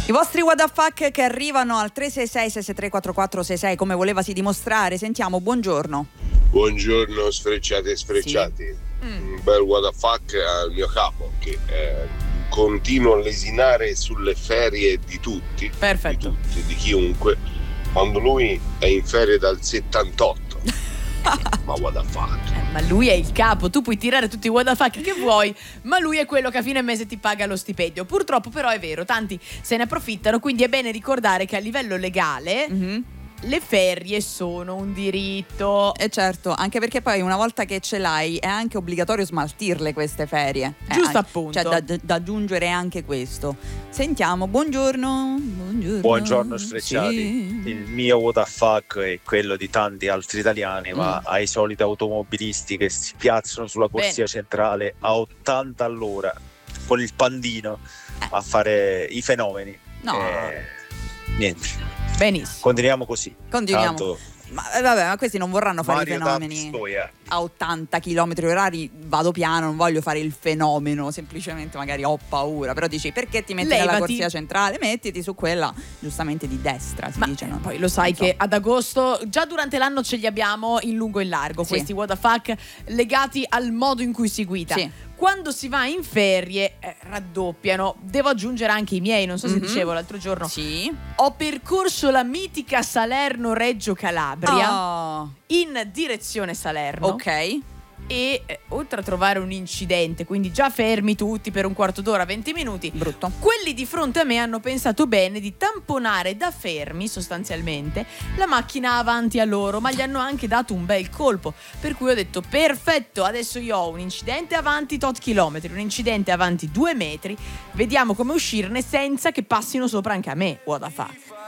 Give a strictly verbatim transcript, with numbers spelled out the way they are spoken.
I vostri what the fuck che arrivano al tre sei sei sei sei tre quattro quattro sei sei come volevasi dimostrare. Sentiamo, buongiorno. Buongiorno sfrecciati e sfrecciati. Sì. Mm. Un bel what the fuck al mio capo che eh, continua a lesinare sulle ferie di tutti. Perfetto. Di tutti, di chiunque, quando lui è in ferie dal settantotto. Ma what the fuck? Eh, ma lui è il capo, tu puoi tirare tutti i what the fuck che vuoi, ma lui è quello che a fine mese ti paga lo stipendio. Purtroppo però è vero, tanti se ne approfittano, quindi è bene ricordare che a livello legale mm-hmm. le ferie sono un diritto. E certo, anche perché poi una volta che ce l'hai è anche obbligatorio smaltirle queste ferie. Giusto, eh, appunto. Cioè da, da aggiungere anche questo. Sentiamo, buongiorno. Buongiorno, buongiorno sfrecciati. Sì. Il mio what the fuck è quello di tanti altri italiani, mm. ma ai soliti automobilisti che si piazzano sulla corsia Bene. centrale a ottanta all'ora con il pandino eh. a fare i fenomeni. No. Eh, niente. Benissimo. Continuiamo così. Continuiamo. Tanto... Ma vabbè, ma questi non vorranno fare Mario i fenomeni Pistoia. a ottanta chilometri orari. Vado piano, non voglio fare il fenomeno. Semplicemente magari ho paura. Però dici, perché ti metti Levati. nella corsia centrale? Mettiti su quella giustamente di destra, si ma dice, no? Poi lo sai non so. che ad agosto, già durante l'anno ce li abbiamo in lungo e in largo, sì. questi what the fuck legati al modo in cui si guida. Sì. Quando si va in ferie eh, raddoppiano. Devo aggiungere anche i miei, non so se mm-hmm. dicevo l'altro giorno. Sì. Ho percorso la mitica Salerno-Reggio Calabria oh. in direzione Salerno. Ok. E eh, oltre a trovare un incidente, quindi già fermi tutti per un quarto d'ora, venti minuti, brutto, quelli di fronte a me hanno pensato bene di tamponare da fermi sostanzialmente la macchina avanti a loro, ma gli hanno anche dato un bel colpo, per cui ho detto perfetto, adesso io ho un incidente avanti tot chilometri, un incidente avanti due metri, vediamo come uscirne senza che passino sopra anche a me. What the fuck.